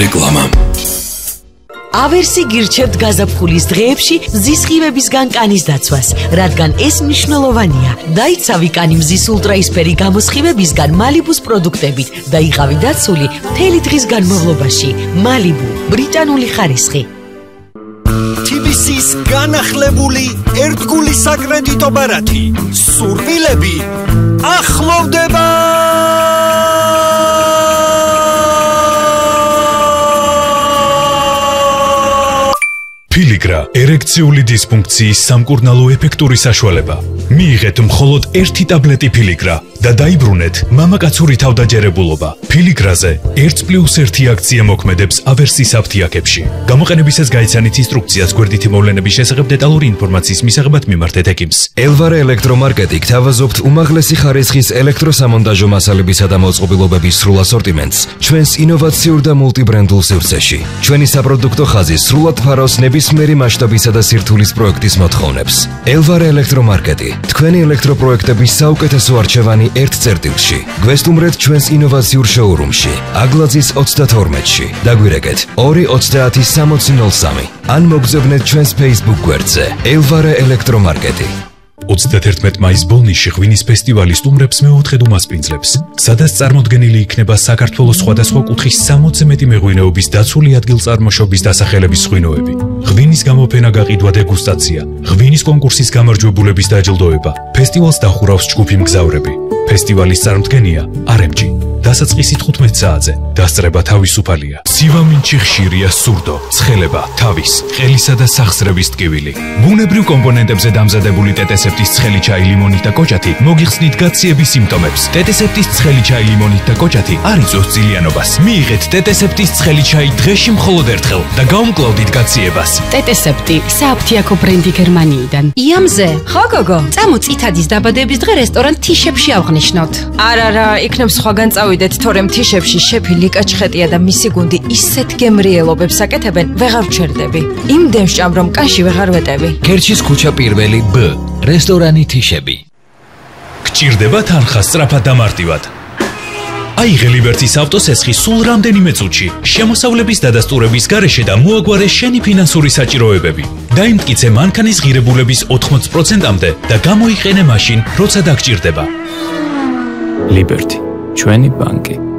რეკლამა. ავერსი გირჩევთ გაზაფხულის დღეებში მზის ხივებისგან კანის დაცვას, რადგან ეს მნიშვნელოვანია. დაიცავი კანი მზის ულტრაისფერი გამოსხივებისგან მალიბუს პროდუქტებით და იყავი დაცული მთელი დღის განმავლობაში. მალიბუ, ბრიტანული ხარისხი. TBC-ის განახლებული ერთგული საკრედიტო ბარათი. სურვილები ახლოვდება. Piligra ერექციული დისფუნქციის სამკურნალო ეფექტური საშუალება. მიიღეთ მხოლოდ ერთი ტაბლეტი Piligra და დაიბრუნეთ მამაკაცური თავდაჯერებულობა. Piligrაზე 1+1 აქცია მოქმედებს ავერსის აფთიაქებში. გამოყენებისას გაიცანით ინსტრუქციას გვერდითი მოვლენების შესახებ დეტალური ინფორმაციის მისაღებად მიმართეთ ექიმს. Elvare ელექტრომარკეტი გთავაზობთ უმაღლესი ხარისხის ელექტროსამონტაჟო მასალებისა და მოწყობილობების სრულ ასორტიმენტს ჩვენს ინოვაციურ და მულტიბრენდულ სივრცეში. ჩვენი საპროდუქტო ხაზი სრულად ფარავს ნებისმიერი მასშტაბისა და სირთულის პროექტის მოთხოვნებს. Elvare ელექტრომარკეტი თქვენი ელექტროპროექტების საუკეთესო არჩევანი ერთ წერტილში. გვესტუმრეთ ჩვენს ინოვაციურ შოურუმში, აგლაძის 32-ში. დაგვირეკეთ 230-6003 ან მოგზავნეთ ჩვენს Facebook გვერდზე. Elvare ელექტრომარკეტი. 31 მაის ბოლნისში ღვინის ფესტივალი სტუმრებს მეოთხედ უმასპინძლებს, სადაც წარმოდგენილი იქნება საქართველოს სხვადასხვა კუთხის 60-ზე მეტი მეღვინეობის დაცული ადგილწარმოშობის დასახელების ღვინოები. ღვინის გამოფენა, გაყიდვა, დეგუსტაცია, ღვინის კონკურსის გამარჯვებულების დაჯილდოება. ფესტივალს დახურავს ჯგუფი მგზავრები. ფესტივალის წარმოდგენია RMG. დასაწყისი 15 საათზე. დასწრება თავისუფალია. სივამინჩი ხშირია სურდო, ცხელება, თავის, ყელისა და სახსრების ტკივილი. ბუნებრივ კომპონენტებზე დამზადებული ტეტესეპტის ცხელი ჩაი, ლიმონით და კოჭათი მოგიხსნით გაციების სიმპტომებს. ტეტესეპტის ცხელი ჩაი, ლიმონით და კოჭათი არ იწვევს ძილიანობას. მიიღეთ ტეტესეპტის ცხელი ჩაი დღეში მხოლოდ ერთხელ და გაუმკლავდით გაციებას. ტეტესეპტი სააფთიაქო ბრენდი გერმანიიდან. იამზე, ხო გოგო? წამო წითადის დაბადების დღე რესტორან თიშებში ავღნიშნოთ. არა, იქნებ სხვაგან წავიდეთ, თორემ თიშებში შეფი ლიკა ჩხეტია და მისი გუნდი ისეთ გემრიელობებს აკეთებენ, ვეღარ ვჩერდები. იმდენ ვჭამ, რომ კაში ვეღარ ვეტევი. Kerchis ქუჩა პირველი B. რესტორანი თიშები. გჭირდება თანხა სწრაფად და მარტივად. აიღე ლიბერტის ავტოსესხი სულ რამდენიმე წუთში, შემოსავლების დადასტურების გარეშე და მოაგვარე შენი ფინანსური საჭიროებები. დაიმტკიცე მანქანის ღირებულების 80%-მდე და გამოიყენე მაშინ, როცა დაგჭირდება. Liberty, ჩვენი ბანკი.